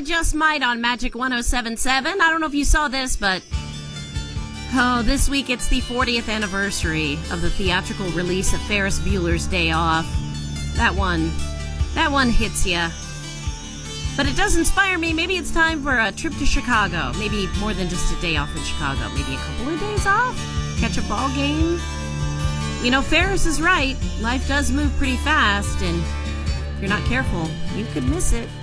just might on Magic 107.7. I don't know if you saw this, but this week it's the 40th anniversary of the theatrical release of Ferris Bueller's Day Off. That one hits ya. But it does inspire me. Maybe it's time for a trip to Chicago. Maybe more than just a day off in Chicago. Maybe a couple of days off? Catch a ball game? You know, Ferris is right. Life does move pretty fast, and if you're not careful, you could miss it.